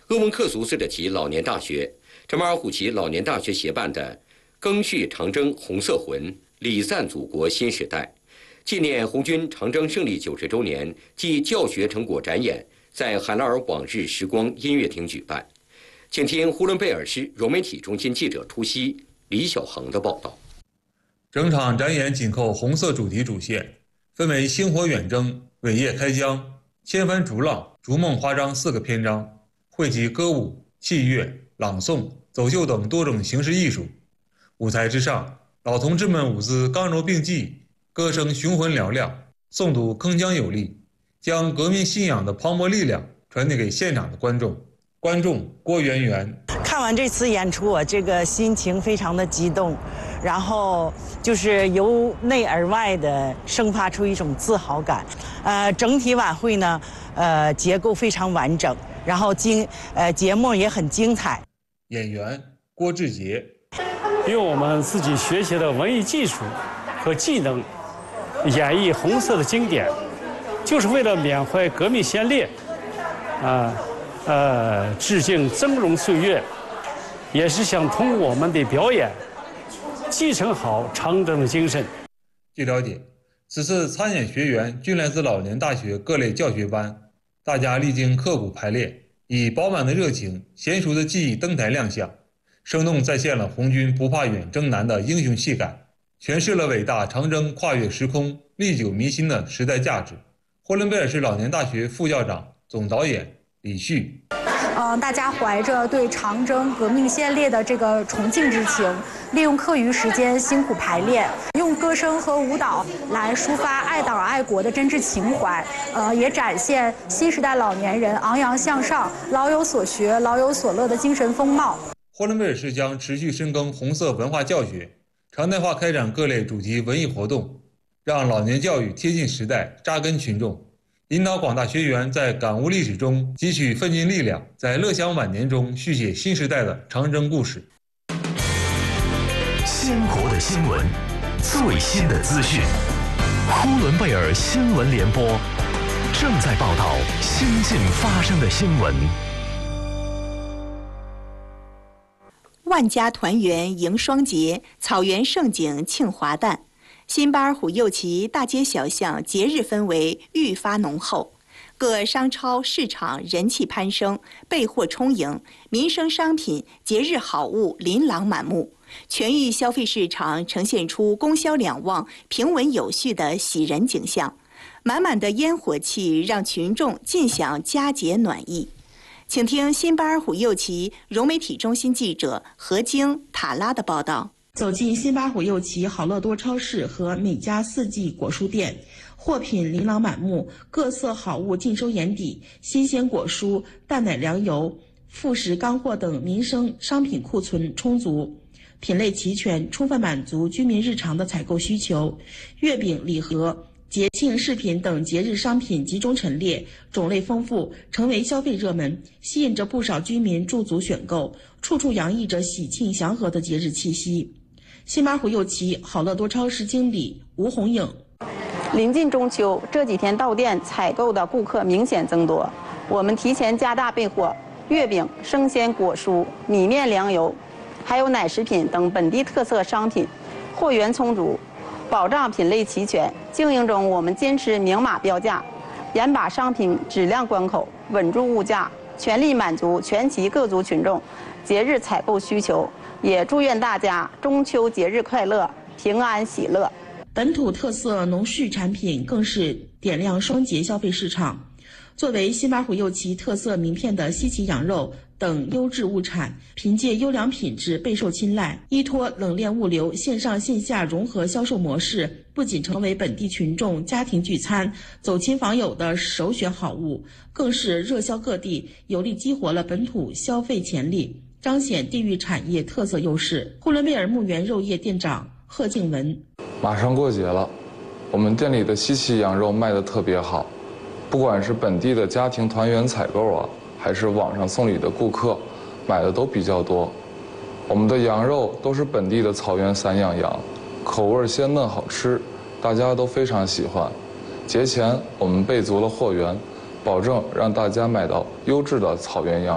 鄂温克族自治旗老年大学、哲马尔虎旗老年大学协办的“赓续长征红色魂，礼赞祖国新时代”纪念红军长征胜利90周年暨教学成果展演在海拉尔往日时光音乐厅举办。请听呼伦贝尔市融媒体中心记者突袭李小恒的报道。 整场展演紧扣红色主题主线，分为星火远征、伟业开疆、千帆逐浪、逐梦华章4个篇章，汇集歌舞、器乐、朗诵、走秀等多种形式艺术。舞台之上，老同志们舞姿刚柔并济，歌声雄浑嘹亮，诵读铿锵有力，将革命信仰的磅礴力量传递给现场的观众。观众郭圆圆看完这次演出，我这个心情非常的激动，然后就是由内而外的生发出一种自豪感。整体晚会呢，结构非常完整，然后节目也很精彩。 演员郭志杰用我们自己学习的文艺技术和技能，演绎红色的经典，就是为了缅怀革命先烈，致敬峥嵘岁月，也是想通过我们的表演，继承好长征的精神。 据了解，此次参演学员均来自老年大学各类教学班，大家历经刻苦排练，以饱满的热情、娴熟的技艺登台亮相，生动再现了红军不怕远征难的英雄气概，诠释了伟大长征跨越时空、历久弥新的时代价值。呼伦贝尔市老年大学副校长、总导演李旭， 大家怀着对长征革命先烈的这个崇敬之情，利用课余时间辛苦排练，用歌声和舞蹈来抒发爱党爱国的真挚情怀，也展现新时代老年人昂扬向上、老有所学、老有所乐的精神风貌。 呼伦贝尔市将持续深耕红色文化教学，常态化开展各类主题文艺活动，让老年教育贴近时代、扎根群众。引导广大学员在感悟历史中汲取奋进力量，在乐享晚年中续写新时代的长征故事。 鲜活的新闻，最新的资讯，呼伦贝尔新闻联播正在报道新近发生的新闻。 万家团圆迎双节，草原盛景庆华诞。新巴尔虎右旗大街小巷节日氛围愈发浓厚，各商超市场人气攀升，备货充盈，民生商品、节日好物琳琅满目，全域消费市场呈现出供销两旺、平稳有序的喜人景象。满满的烟火气让群众尽享佳节暖意。请听新巴尔虎右旗融媒体中心记者何晶、塔拉的报道。 走进新巴尔虎右旗好乐多超市和美家四季果蔬店，货品琳琅满目，各色好物尽收眼底，新鲜果蔬、淡奶粮油、副食干货等民生商品库存充足，品类齐全，充分满足居民日常的采购需求。月饼、礼盒、节庆饰品等节日商品集中陈列，种类丰富，成为消费热门，吸引着不少居民驻足选购，处处洋溢着喜庆祥和的节日气息。新巴尔虎右旗好乐多超市经理吴红颖， 临近中秋，这几天到店采购的顾客明显增多，我们提前加大备货，月饼、生鲜果蔬、米面粮油，还有奶食品等本地特色商品，货源充足，保障品类齐全。经营中，我们坚持明码标价，严把商品质量关口，稳住物价，全力满足全旗各族群众节日采购需求。也祝愿大家中秋节日快乐，平安喜乐。 本土特色农畜产品更是点亮双节消费市场。作为新巴尔虎右旗特色名片的西岐羊肉等优质物产，凭借优良品质备受青睐。依托冷链物流、线上线下融合销售模式，不仅成为本地群众家庭聚餐、走亲访友的首选好物，更是热销各地，有力激活了本土消费潜力，彰显地域产业特色优势。呼伦贝尔牧原肉业店长贺静文， 马上过节了，我们店里的西岐羊肉卖得特别好，不管是本地的家庭团圆采购啊，还是网上送礼的顾客，买的都比较多。我们的羊肉都是本地的草原散养羊，口味鲜嫩好吃，大家都非常喜欢。节前我们备足了货源，保证让大家买到优质的草原羊。